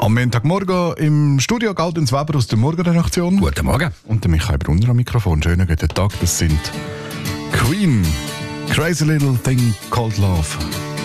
Am Montagmorgen im Studio Galdens Weber aus der Morgenredaktion. Guten Morgen. Und der Michael Brunner am Mikrofon. Schönen guten Tag. Das sind Queen. Crazy Little Thing Called Love.